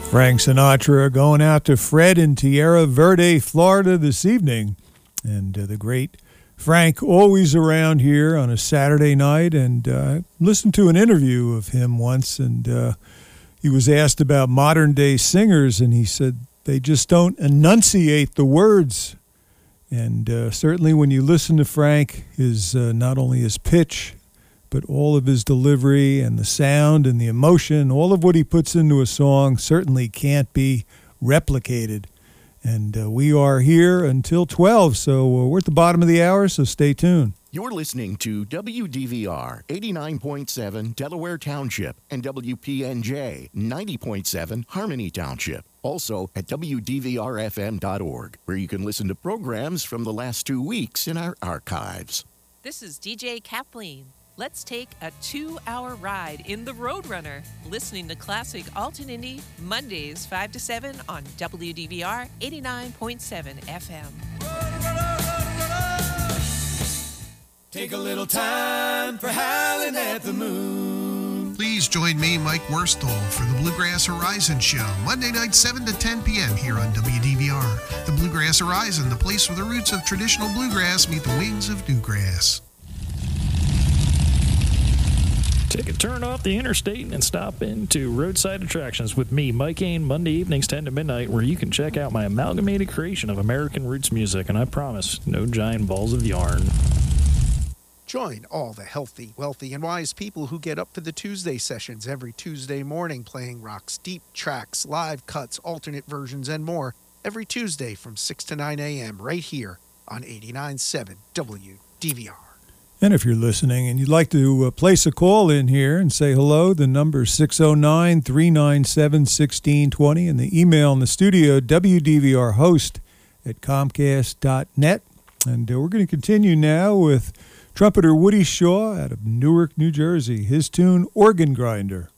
Frank Sinatra going out to Fred in Tierra Verde, Florida this evening. And the great Frank, always around here on a Saturday night. And I listened to an interview of him once, and he was asked about modern-day singers, and he said they just don't enunciate the words. And certainly when you listen to Frank, his not only his pitch, but all of his delivery and the sound and the emotion, all of what he puts into a song certainly can't be replicated. And we are here until 12, so we're at the bottom of the hour, so stay tuned. You're listening to WDVR 89.7 Delaware Township and WPNJ 90.7 Harmony Township. Also at WDVRFM.org, where you can listen to programs from the last 2 weeks in our archives. This is DJ Kathleen. Let's take a 2-hour ride in the Roadrunner, listening to classic Alton Indie, Mondays 5 to 7 on WDVR 89.7 FM. Take a little time for howling at the moon. Please join me, Mike Worstall, for the Bluegrass Horizon Show, Monday night 7 to 10 p.m. here on WDVR. The Bluegrass Horizon, the place where the roots of traditional bluegrass meet the wings of newgrass. Take a turn off the interstate and stop into Roadside Attractions with me, Mike Ain, Monday evenings 10 to midnight, where you can check out my amalgamated creation of American roots music, and I promise, no giant balls of yarn. Join all the healthy, wealthy, and wise people who get up for the Tuesday sessions every Tuesday morning, playing rock's deep tracks, live cuts, alternate versions, and more every Tuesday from 6 to 9 a.m. right here on 89.7 WDVR. And if you're listening and you'd like to place a call in here and say hello, the number is 609-397-1620, and the email in the studio, wdvrhost@comcast.net. And we're going to continue now with trumpeter Woody Shaw out of Newark, New Jersey. His tune, Organ Grinder.